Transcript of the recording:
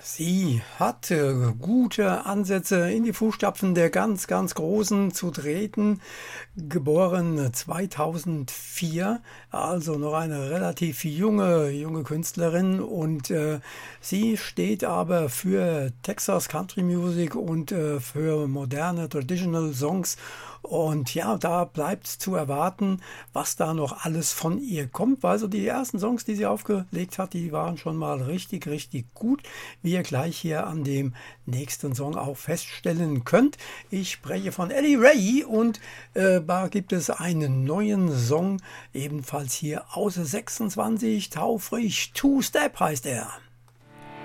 Sie hat gute Ansätze in die Fußstapfen der ganz, ganz Großen zu treten. Geboren 2004, also noch eine relativ junge Künstlerin. Und sie steht aber für Texas Country Music und für moderne Traditional Songs. Und ja, da bleibt zu erwarten, was da noch alles von ihr kommt. Also die ersten Songs, die sie aufgelegt hat, die waren schon mal richtig, richtig gut, wie ihr gleich hier an dem nächsten Song auch feststellen könnt. Ich spreche von Ellie Ray und da gibt es einen neuen Song, ebenfalls hier aus 26, taufrisch, Two Step heißt er.